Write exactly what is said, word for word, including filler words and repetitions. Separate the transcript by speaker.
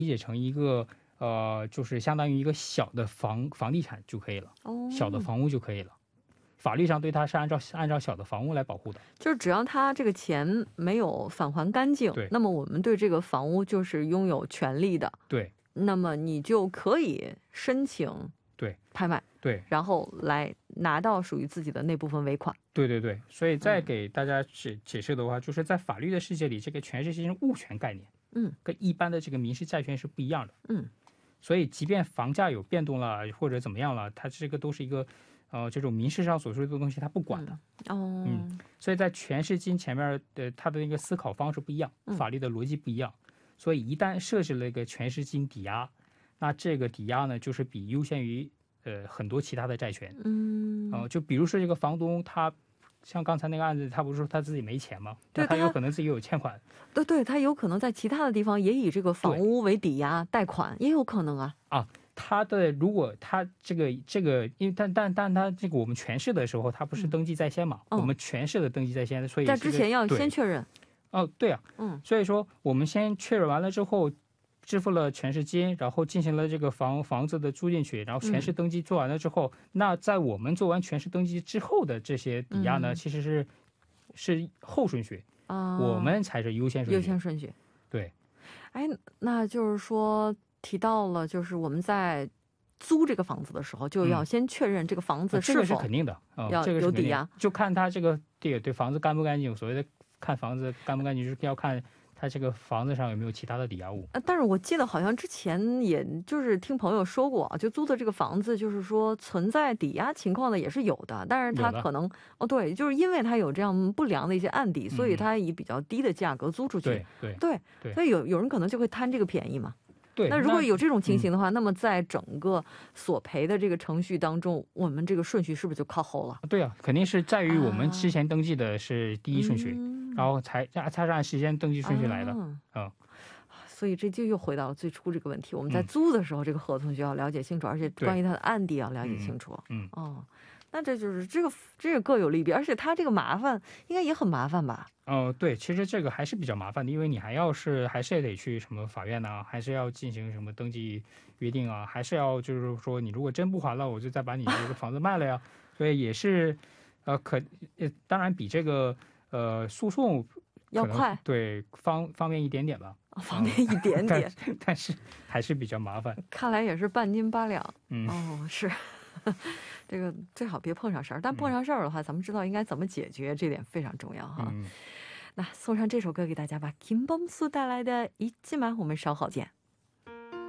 Speaker 1: 理解成一个呃，就是相当于一个小的房房地产就可以了，小的房屋就可以了。法律上对它是按照按照小的房屋来保护的，
Speaker 2: 就是只要它这个钱没有返还干净，那么我们对这个房屋就是拥有权利的。
Speaker 1: 对，
Speaker 2: 那么你就可以申请
Speaker 1: 对
Speaker 2: 拍卖，
Speaker 1: 对，
Speaker 2: 然后来拿到属于自己的那部分尾款。
Speaker 1: 对对对，所以再给大家解解释的话，就是在法律的世界里，这个权是一种物权概念，
Speaker 2: 嗯，
Speaker 1: 跟一般的这个民事债权是不一样的，
Speaker 2: 嗯，
Speaker 1: 所以即便房价有变动了或者怎么样了，它这个都是一个呃这种民事上所说的东西，它不管的，
Speaker 2: 哦，
Speaker 1: 嗯，所以在权是金前面的它的那个思考方式不一样，法律的逻辑不一样，所以一旦设置了一个权是金抵押，那这个抵押呢，就是比优先于呃很多其他的债权，
Speaker 2: 嗯，
Speaker 1: 呃，就比如说这个房东他。像刚才那个案子，他不是说他自己没钱吗？
Speaker 2: 对，
Speaker 1: 他有可能自己有欠款。
Speaker 2: 对对，他有可能在其他的地方也以这个房屋为抵押贷款，也有可能啊。
Speaker 1: 啊，他的如果他这个这个，因为但但但他这个我们权势的时候，他不是登记在先嘛？
Speaker 2: 嗯、
Speaker 1: 我们权势的登记在先，所以
Speaker 2: 在之前要先确认。
Speaker 1: 哦，对啊，
Speaker 2: 嗯，
Speaker 1: 所以说我们先确认完了之后。支付了权是金，然后进行了这个房房子的租进去，然后权是登记做完了之后，嗯、那在我们做完权是登记之后的这些抵押呢，嗯、其实是是后顺序啊，我们才是优先顺序。
Speaker 2: 优先顺序，
Speaker 1: 对。
Speaker 2: 哎，那就是说提到了，就是我们在租这个房子的时候，就要先确认这个房子是否、
Speaker 1: 嗯、这个是肯定的，嗯、
Speaker 2: 要有抵押，
Speaker 1: 就看他这个对对房子干不干净。所谓的看房子干不干净，就是要看。它这个房子上有没有其他的抵押物？
Speaker 2: 呃，但是我记得好像之前也就是听朋友说过啊，就租的这个房子，就是说存在抵押情况的也是有的，但是它可能哦，对，就是因为它有这样不良的一些案底，所以它以比较低的价格租出去。
Speaker 1: 对对
Speaker 2: 对对，所以有有人可能就会贪这个便宜嘛。
Speaker 1: 对，
Speaker 2: 那如果有这种情形的话，那, 那么在整个索赔的这个程序当中，我们这个顺序是不是就靠后了？
Speaker 1: 对啊，肯定是在于我们之前登记的是第一顺序，啊嗯、然后才才是按时间登记顺序来的。嗯、啊，
Speaker 2: 所以这就又回到了最初这个问题，我们在租的时候，这个合同就要了解清楚，嗯、而且关于它的案底要了解清楚。
Speaker 1: 嗯，
Speaker 2: 嗯哦。那这就是这个这个各有利弊，而且它这个麻烦应该也很麻烦吧？
Speaker 1: 哦、呃，对，其实这个还是比较麻烦的，因为你还要是还是得去什么法院呢，还是要进行什么登记约定啊，还是要就是说你如果真不还了，我就再把你这个房子卖了呀。所以也是，呃，可呃，当然比这个呃诉讼
Speaker 2: 要快，
Speaker 1: 对，方方便一点点吧。
Speaker 2: 哦、方便一点点、
Speaker 1: 嗯但，但是还是比较麻烦。
Speaker 2: 看来也是半斤八两。
Speaker 1: 嗯，
Speaker 2: 哦，是。这个最好别碰上事儿，但碰上事儿的话，嗯、咱们知道应该怎么解决，这点非常重要哈。
Speaker 1: 嗯、
Speaker 2: 那送上这首歌给大家吧，김범수带来的잊지마，我们稍后见。